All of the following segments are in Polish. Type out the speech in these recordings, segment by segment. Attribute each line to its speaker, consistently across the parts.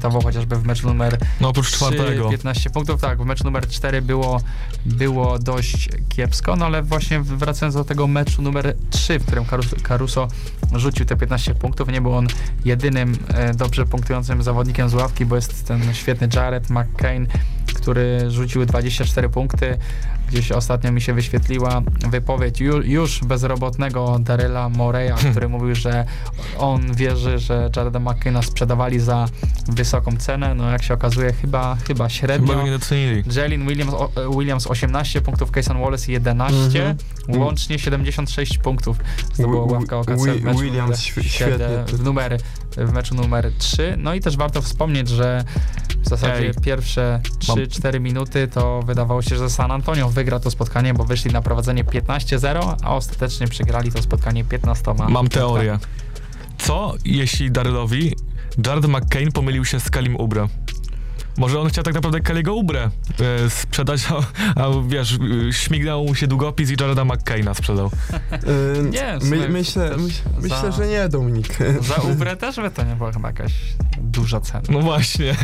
Speaker 1: zapunktował chociażby w meczu numer
Speaker 2: No oprócz
Speaker 1: 3,
Speaker 2: czwartego.
Speaker 1: 15 punktów, tak, w meczu numer 4 było dość kiepsko, no ale właśnie wracając do tego meczu numer 3, w którym Caruso rzucił te 15 punktów, nie był on jedynym dobrze punktującym zawodnikiem z ławki, bo jest ten świetny Jared McCain, który rzucił 24 punkty. Gdzieś ostatnio mi się wyświetliła wypowiedź już bezrobotnego Daryla Moreya, który mówił, że on wierzy, że Jareda McCaina sprzedawali za wysoką cenę. No jak się okazuje, chyba średnio.
Speaker 2: Chyba go nie docenili.
Speaker 1: Jalen Williams 18 punktów, Cason Wallace 11, łącznie 76 punktów zdobyła ławka OKC w meczu
Speaker 3: Williams świetnie.
Speaker 1: w meczu numer 3. No i też warto wspomnieć, że w zasadzie pierwsze 3-4 minuty to wydawało się, że San Antonio wygra to spotkanie, bo wyszli na prowadzenie 15-0, a ostatecznie przegrali to spotkanie 15.
Speaker 2: Mam teorię. Co jeśli Darylowi Jared McCain pomylił się z Kelim Oubre? Może on chciał tak naprawdę Kelly'ego Oubre sprzedać, a wiesz, śmignął mu się długopis i Jareda McCaina sprzedał.
Speaker 1: Nie,
Speaker 3: myślę, że nie, Dominik.
Speaker 1: Za Oubre też by to nie była chyba jakaś duża cena.
Speaker 2: No właśnie.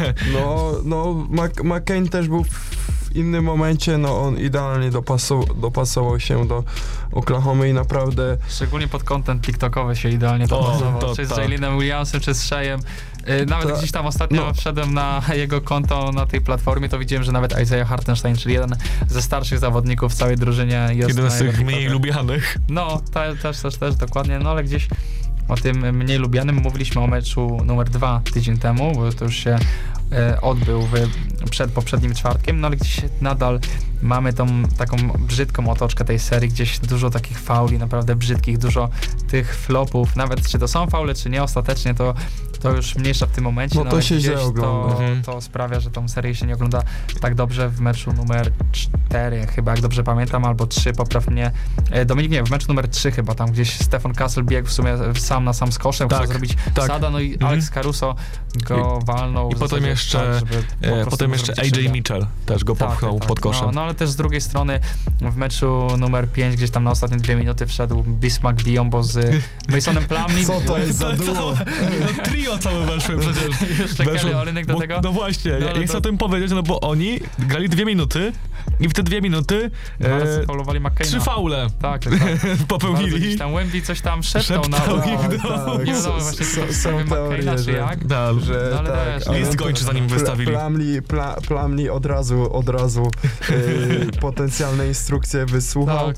Speaker 3: No McCain też był w innym momencie, no on idealnie dopasował się do Oklahomy i naprawdę...
Speaker 1: Szczególnie pod content tiktokowy się idealnie dopasował. Czy z Jalenem Williamsem, czy z Sheaem. Nawet gdzieś tam ostatnio wszedłem na jego konto na tej platformie, to widziałem, że nawet Isaiah Hartenstein, czyli jeden ze starszych zawodników w całej drużynie jest
Speaker 2: jeden
Speaker 1: na
Speaker 2: z tych mniej lubianych.
Speaker 1: No, też, dokładnie, no ale gdzieś o tym mniej lubianym mówiliśmy o meczu numer 2 tydzień temu, bo to już się odbył przed poprzednim czwartkiem, no ale gdzieś nadal mamy tą taką brzydką otoczkę tej serii, gdzieś dużo takich fauli, naprawdę brzydkich, dużo tych flopów, nawet czy to są faule, czy nie, ostatecznie to już mniejsza w tym momencie.
Speaker 3: No to się źle ogląda.
Speaker 1: To sprawia, że tą serię się nie ogląda tak dobrze w meczu numer 4, chyba jak dobrze pamiętam, albo 3, popraw mnie. Dominik, nie, w meczu numer 3 chyba, tam gdzieś Stephen Castle biegł w sumie sam na sam z koszem, chciał zrobić sada, no i Alex Caruso go walnął.
Speaker 2: I potem jeszcze, potem jeszcze AJ Mitchell też go popchnął pod koszem.
Speaker 1: No ale też z drugiej strony w meczu numer 5 gdzieś tam na ostatnie 2 minuty wszedł Bismack Biyombo z Masonem Plumlee.
Speaker 3: Co to jest za duo?
Speaker 2: Trio całe weszły przecież.
Speaker 1: Jeszcze Kelly Olynyk do tego?
Speaker 2: No właśnie, ja chcę o tym powiedzieć, no bo oni grali 2 minuty i w te 2 minuty
Speaker 1: faulowali McCaina.
Speaker 2: 3 faule popełnili.
Speaker 1: Gdzieś tam Wemby coś tam szeptał na nie wiadomo właśnie, czy
Speaker 3: są
Speaker 1: McCaina, czy jak.
Speaker 3: Że
Speaker 2: list kończy, zanim wystawili.
Speaker 3: Plumlee od razu potencjalne instrukcje wysłuchał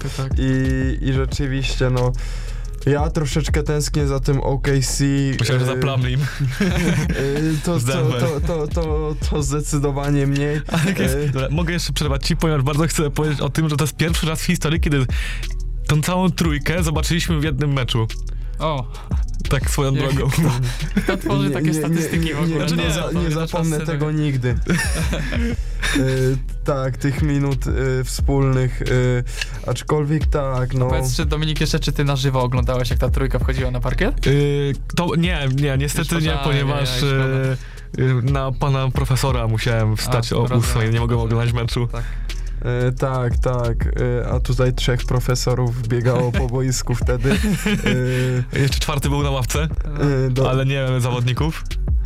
Speaker 3: i rzeczywiście, no ja troszeczkę tęsknię za tym OKC.
Speaker 2: Myślałem, że za Plumlee.
Speaker 3: To zdecydowanie mniej.
Speaker 2: Mogę jeszcze przerwać ci, ponieważ bardzo chcę powiedzieć o tym, że to jest pierwszy raz w historii, kiedy tą całą trójkę zobaczyliśmy w jednym meczu.
Speaker 1: O!
Speaker 2: Tak swoją drogą.
Speaker 1: Kto tworzy takie statystyki w ogóle?
Speaker 3: Nie zapomnę tego nigdy. Tak, tych minut wspólnych, aczkolwiek tak, no...
Speaker 1: Powiedz, czy Dominik, jeszcze czy ty na żywo oglądałeś, jak ta trójka wchodziła na parkiet?
Speaker 2: To nie, niestety nie, ponieważ na pana profesora musiałem wstać o 8, nie mogłem oglądać meczu.
Speaker 3: Tak. A tutaj 3 profesorów biegało po boisku wtedy.
Speaker 2: Jeszcze 4 był na ławce, ale nie zawodników.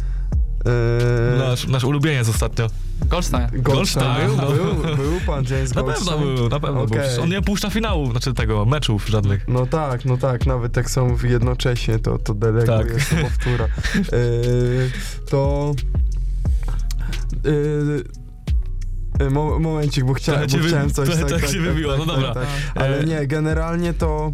Speaker 2: Nasz ulubieniec ostatnio.
Speaker 1: Goldstein
Speaker 3: był pan James Goldstein?
Speaker 2: Na pewno był. On nie puszcza finału, znaczy tego, meczów żadnych.
Speaker 3: No tak, nawet jak są jednocześnie, to deleguje, to powtóra. Momencik, bo chciałem coś...
Speaker 2: Tak się wybiło, no dobra.
Speaker 3: Ale nie, generalnie to...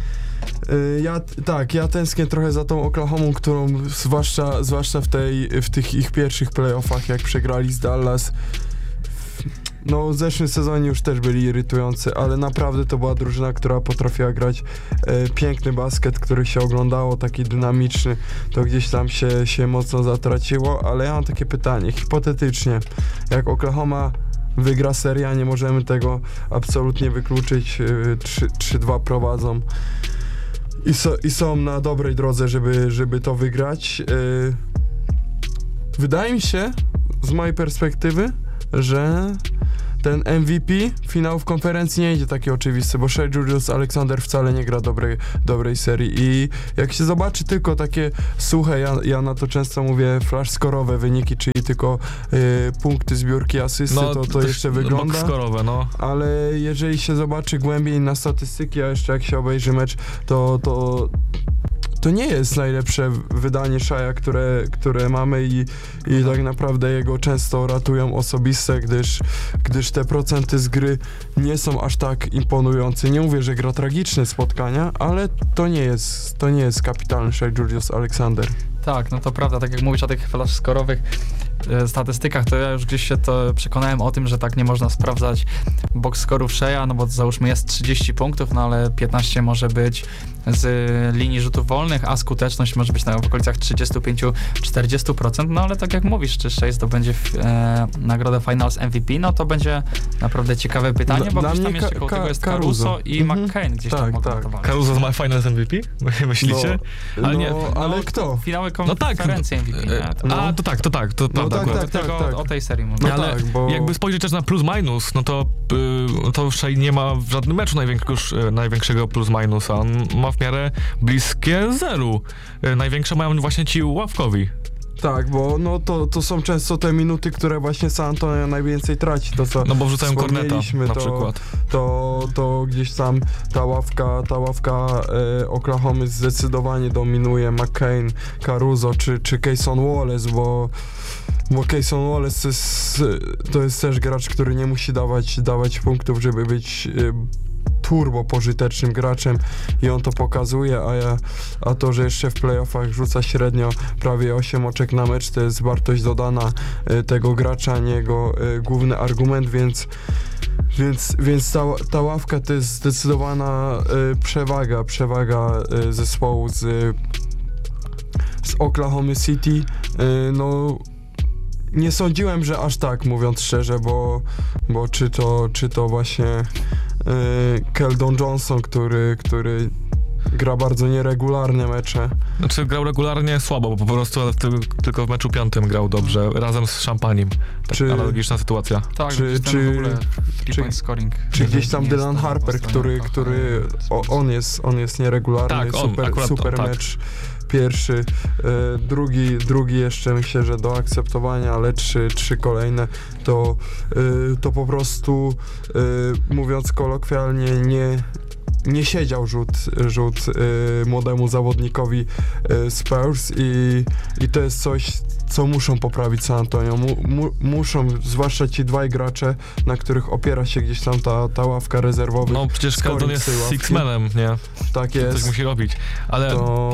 Speaker 3: Ja tęsknię trochę za tą Oklahomą, którą zwłaszcza w tych ich pierwszych playoffach, jak przegrali z Dallas. No w zeszłym sezonie już też byli irytujący, ale naprawdę to była drużyna, która potrafiła grać piękny basket, który się oglądało, taki dynamiczny. To gdzieś tam się mocno zatraciło, ale ja mam takie pytanie, hipotetycznie, jak Oklahoma wygra serię, nie możemy tego absolutnie wykluczyć, 3-2 prowadzą i są na dobrej drodze, żeby to wygrać. Wydaje mi się, z mojej perspektywy, że ten MVP finałów konferencji nie idzie taki oczywisty, bo Shai Gilgeous-Alexander wcale nie gra dobrej serii i jak się zobaczy tylko takie suche, ja na to często mówię flash score'owe wyniki, czyli tylko punkty, zbiórki, asysty, to jeszcze wygląda.
Speaker 2: Box score'owe, no.
Speaker 3: Ale jeżeli się zobaczy głębiej na statystyki, a jeszcze jak się obejrzy mecz, to nie jest najlepsze wydanie Shai'a, które mamy i tak naprawdę jego często ratują osobiste, gdyż te procenty z gry nie są aż tak imponujące. Nie mówię, że gra tragiczne spotkania, ale to nie jest kapitalny Shai Gilgeous-Alexander.
Speaker 1: Tak, no to prawda, tak jak mówisz o tych flash score'owych statystykach, to ja już gdzieś się to przekonałem o tym, że tak nie można sprawdzać box score'ów Shai'a, no bo załóżmy jest 30 punktów, no ale 15 może być z linii rzutów wolnych, a skuteczność może być w okolicach 35-40%, no ale tak jak mówisz, czy Shai zdobędzie nagrodę Finals MVP, no to będzie naprawdę ciekawe pytanie, bo gdzieś tam jeszcze koło tego jest Caruso i McCain gdzieś tam mogą to walczyć.
Speaker 2: Caruso ma Finals MVP? Myślicie?
Speaker 3: Ale nie, ale kto?
Speaker 1: Finały konferencji MVP, nie?
Speaker 2: To prawda.
Speaker 3: Tak.
Speaker 1: O tej serii mówię.
Speaker 2: No ale bo jakby spojrzeć też na plus-minus, no to Shai nie ma w żadnym meczu największego plus-minusa. On ma w miarę bliskie zeru. Największe mają właśnie ci ławkowi.
Speaker 3: Tak, bo no to są często te minuty, które właśnie San Antonio najwięcej traci, to co
Speaker 2: no bo wrzucają korneta na przykład.
Speaker 3: To gdzieś tam ta ławka Oklahomy zdecydowanie dominuje. McCain, Caruso czy Cason Wallace, bo Cason Wallace to jest też gracz, który nie musi dawać punktów, żeby być turbo pożytecznym graczem i on to pokazuje, a to, że jeszcze w playoffach rzuca średnio prawie 8 oczek na mecz, to jest wartość dodana tego gracza, nie jego główny argument, więc ta ławka to jest zdecydowana przewaga zespołu z Oklahoma City. No nie sądziłem, że aż tak, mówiąc szczerze, bo czy to właśnie Keldon Johnson, który gra bardzo nieregularne mecze.
Speaker 2: Znaczy grał regularnie słabo, bo po prostu tylko w meczu 5 grał dobrze, razem z Szampanim. Tak analogiczna sytuacja.
Speaker 1: Tak, czy w ogóle three-point scoring.
Speaker 3: Czy gdzieś tam Dylan Harper, który on jest nieregularny,
Speaker 2: tak,
Speaker 3: super mecz. Pierwszy, drugi jeszcze myślę, że do akceptowania, ale trzy kolejne to po prostu mówiąc kolokwialnie nie siedział rzut młodemu zawodnikowi Spurs i to jest coś, co muszą poprawić San Antonio. Muszą, zwłaszcza ci dwaj gracze, na których opiera się gdzieś tam ta ławka rezerwowych.
Speaker 2: No przecież Keldon jest six-manem, nie?
Speaker 3: Tak jest.
Speaker 2: Coś musi robić, ale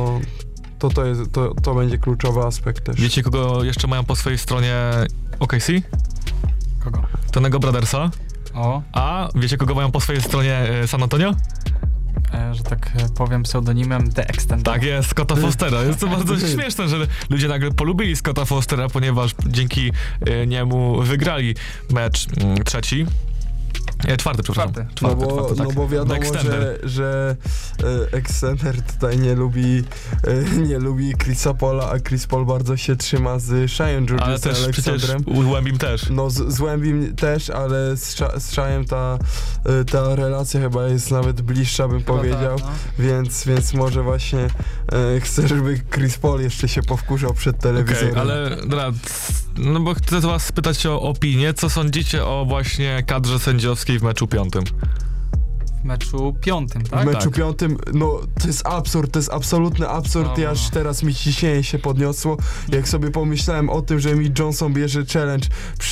Speaker 3: to będzie kluczowy aspekt też.
Speaker 2: Wiecie, kogo jeszcze mają po swojej stronie OKC?
Speaker 1: Kogo?
Speaker 2: Tonego Brothersa.
Speaker 1: O.
Speaker 2: A wiecie, kogo mają po swojej stronie San Antonio?
Speaker 1: Że tak powiem pseudonimem The Extended.
Speaker 2: Tak jest, Scotta Fostera. Jest to bardzo śmieszne, że ludzie nagle polubili Scotta Fostera, ponieważ dzięki niemu wygrali mecz trzeci. Czwarty, przepraszam.
Speaker 1: Czwarty.
Speaker 3: No bo wiadomo, że Extender tutaj nie lubi Chrisa Paula, a Chris Paul bardzo się trzyma z Shai'em Gilgeous-Alexanderem.
Speaker 2: Z Wembim też.
Speaker 3: No z Wembim też, ale z Shai'em ta relacja chyba jest nawet bliższa, bym powiedział,
Speaker 1: tak, no.
Speaker 3: Więc może właśnie chcę, żeby Chris Paul jeszcze się powkurzał przed telewizorem.
Speaker 2: Okay, ale no bo chcę was spytać o opinię. Co sądzicie o właśnie kadrze sędziowskiej w meczu 5?
Speaker 1: W meczu 5, tak?
Speaker 3: W meczu 5, no to jest absurd, to jest absolutny absurd i aż teraz mi ciśnienie się podniosło, jak sobie pomyślałem o tym, że mi Johnson bierze challenge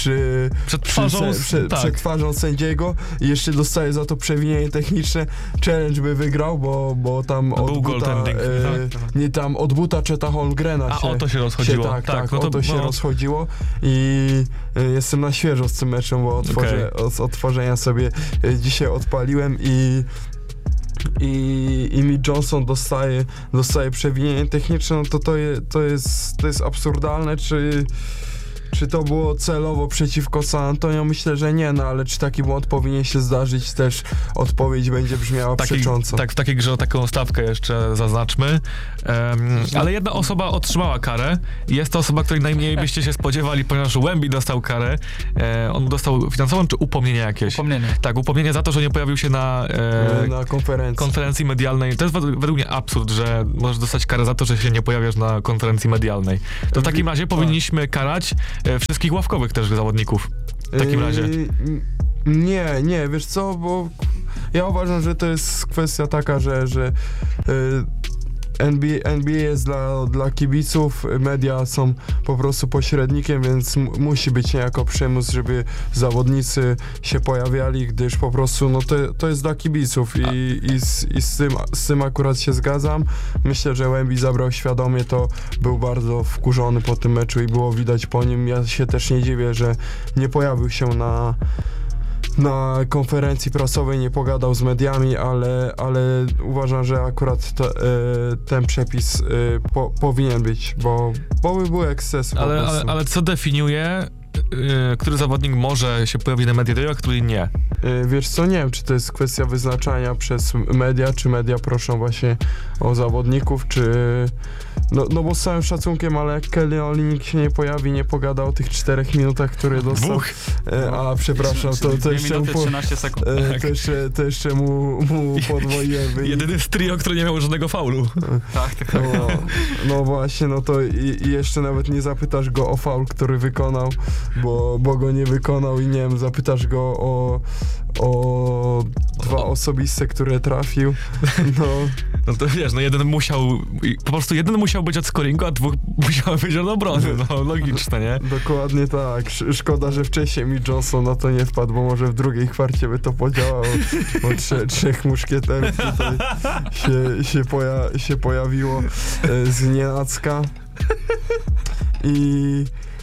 Speaker 3: przed twarzą sędziego i jeszcze dostaje za to przewinienie techniczne. Challenge by wygrał, bo tam od buta, nie tam od buta Cheta Holmgrena
Speaker 2: o to się rozchodziło.
Speaker 3: O to się rozchodziło i jestem na świeżo z tym meczem, bo z odtworzenia sobie dzisiaj odpaliłem i mi Johnson dostaje przewinienie techniczne, no to jest absurdalne, czy Czy to było celowo przeciwko San Antonio? Myślę, że nie, no ale czy taki błąd powinien się zdarzyć, też odpowiedź będzie brzmiała przecząco.
Speaker 2: Tak, w takiej grze taką stawkę jeszcze zaznaczmy. Ale jedna osoba otrzymała karę i jest to osoba, której najmniej byście się spodziewali, ponieważ Wemby dostał karę. On dostał finansową czy upomnienie jakieś?
Speaker 1: Upomnienie.
Speaker 2: Tak, upomnienie za to, że nie pojawił się na konferencji medialnej. To jest według mnie absurd, że możesz dostać karę za to, że się nie pojawiasz na konferencji medialnej. To w takim razie powinniśmy karać wszystkich ławkowych też zawodników. W takim razie.
Speaker 3: Nie, wiesz co, bo ja uważam, że to jest kwestia taka, że NBA jest dla kibiców, media są po prostu pośrednikiem, więc musi być niejako przymus, żeby zawodnicy się pojawiali, gdyż po prostu no to jest dla kibiców i z tym akurat się zgadzam. Myślę, że Wemby zabrał świadomie to, był bardzo wkurzony po tym meczu i było widać po nim. Ja się też nie dziwię, że nie pojawił się na konferencji prasowej, nie pogadał z mediami, ale uważam, że akurat ten przepis powinien być, bo by był eksces.
Speaker 2: Ale co definiuje, który zawodnik może się pojawić na media, a który nie?
Speaker 3: Wiesz co, nie wiem, czy to jest kwestia wyznaczania przez media, czy media proszą właśnie o zawodników, czy... No bo z całym szacunkiem, ale jak Kelly Olynyk się nie pojawi, nie pogada o tych 4 minutach, które dostał. A przepraszam, to jeszcze mu
Speaker 1: 13 sekund.
Speaker 3: To jeszcze mu podwoiłem.
Speaker 2: Jedyny z trio, który nie miał żadnego faulu.
Speaker 1: Tak.
Speaker 3: No właśnie, no to i jeszcze nawet nie zapytasz go o faul, który wykonał, bo go nie wykonał i nie wiem, zapytasz go o 2 osobiste, które trafił.
Speaker 2: No to wiesz, jeden musiał być od scoringu, a 2 musiały być od obrony, no logiczne, nie?
Speaker 3: Dokładnie tak. Szkoda, że wcześniej mi Johnson na to nie wpadł, bo może w drugiej kwarcie by to podziałało, bo 3 muszkieterów tutaj się pojawiło z nienacka. I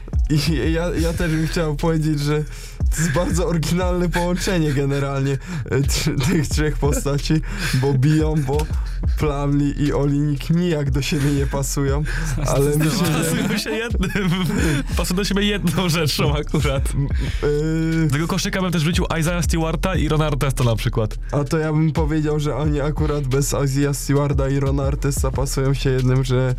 Speaker 3: ja też bym chciał powiedzieć, że to jest bardzo oryginalne połączenie generalnie tych 3 postaci, bo biją, bo Plumlee i Olynyk nijak do siebie nie pasują, ale myślę, że...
Speaker 2: Pasują do siebie jedną rzeczą akurat. Tego koszyka bym też wrzucił Isaiah Stewarta i Rona Artesta na przykład.
Speaker 3: A to ja bym powiedział, że oni akurat bez Isaiah Stewarta i Rona Artesta pasują się jednym,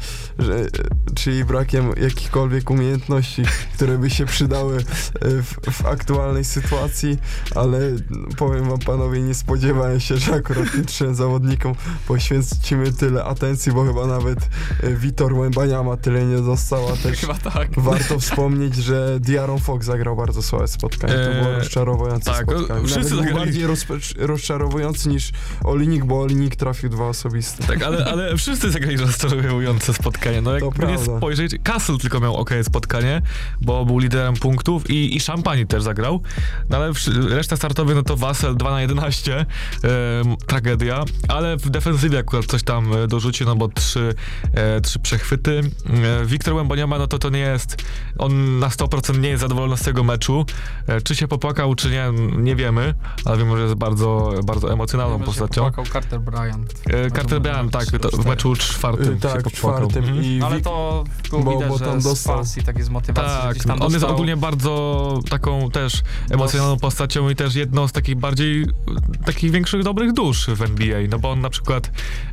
Speaker 3: czyli brakiem jakichkolwiek umiejętności, które by się przydały w aktualnej sytuacji, ale powiem wam panowie, nie spodziewałem się, że akurat tym 3 zawodnikom poświęcimy tyle atencji, bo chyba nawet Vitor Wembanyama tyle nie dostał, a też
Speaker 1: Chyba tak.
Speaker 3: warto wspomnieć, że De'Aaron Fox zagrał bardzo słabe spotkanie, to było rozczarowujące spotkanie.
Speaker 2: Wszyscy
Speaker 3: nawet był bardziej rozczarowujący niż Olynyk, bo Olynyk trafił 2 osobiste.
Speaker 2: Tak, ale wszyscy zagrali rozczarowujące spotkanie. No jak nie spojrzeć, Castle tylko miał spotkanie, bo był liderem punktów i Champagne też zagrał, no ale reszta startowy, no to Vassell 2/11, tragedia, ale w defensywie akurat coś tam dorzucił, no bo 3 przechwyty. Wiktor Wembanyama, no to nie jest, on na 100% nie jest zadowolony z tego meczu. Czy się popłakał, czy nie wiemy, ale wiemy, że jest bardzo, bardzo emocjonalną postacią.
Speaker 1: Popłakał Carter Bryant.
Speaker 2: Carter Bryant, tak, w meczu 4 się popłakał.
Speaker 1: Ale to było widać, że z pasji, tak z motywacji.
Speaker 2: Tak, tam on jest ogólnie bardzo taką też emocjonalną postacią i też jedną z takich większych dobrych dusz w NBA, no bo on na przykład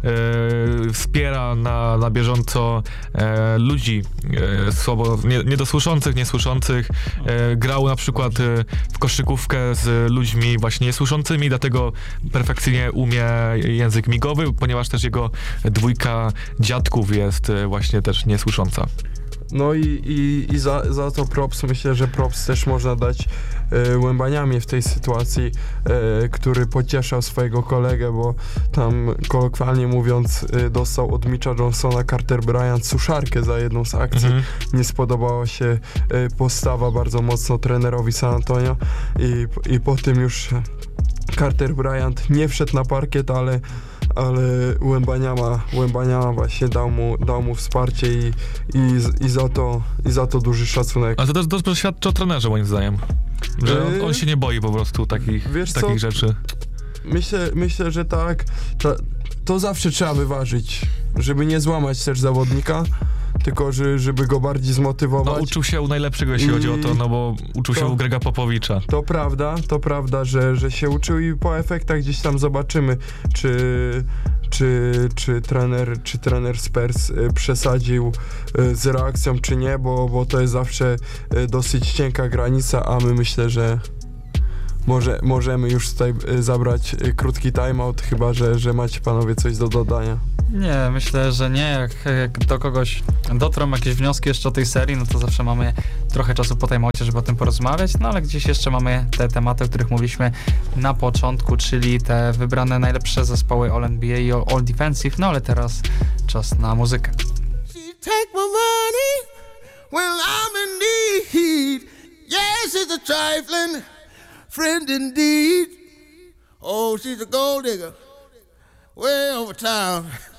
Speaker 2: wspiera na bieżąco ludzi słabo, niedosłyszących, niesłyszących. Grał na przykład w koszykówkę z ludźmi właśnie niesłyszącymi, dlatego perfekcyjnie umie język migowy, ponieważ też jego 2 dziadków jest właśnie też niesłysząca.
Speaker 3: No i za to props, myślę, że props też można dać Wembanyamie w tej sytuacji, który pocieszał swojego kolegę, bo tam kolokwialnie mówiąc dostał od Mitcha Johnsona Carter Bryant suszarkę za jedną z akcji. Nie spodobała się postawa bardzo mocno trenerowi San Antonio i po tym już Carter Bryant nie wszedł na parkiet, ale Wembanyama właśnie dał mu wsparcie i za to duży szacunek.
Speaker 2: Ale to też świadczy o trenerze, moim zdaniem. Że on się nie boi po prostu takich rzeczy.
Speaker 3: Myślę, że tak. To zawsze trzeba wyważyć, żeby nie złamać też zawodnika, tylko żeby go bardziej zmotywować.
Speaker 2: No uczył się u najlepszego, jeśli chodzi o to, no bo uczył się u Grega Popowicza.
Speaker 3: To prawda, że się uczył i po efektach gdzieś tam zobaczymy, czy trener Spurs przesadził z reakcją, czy nie, bo to jest zawsze dosyć cienka granica, a my myślę, że możemy już tutaj zabrać krótki timeout, chyba że macie panowie coś do dodania.
Speaker 1: Nie, myślę, że nie. Jak do kogoś dotrą jakieś wnioski jeszcze o tej serii, no to zawsze mamy trochę czasu po timeoutie, żeby o tym porozmawiać, no ale gdzieś jeszcze mamy te tematy, o których mówiliśmy na początku, czyli te wybrane najlepsze zespoły All-NBA i All-Defensive, no ale teraz czas na muzykę.
Speaker 4: Take my money when I'm in need. Yes, it's a trifling friend indeed. Oh, she's a gold digger way over town.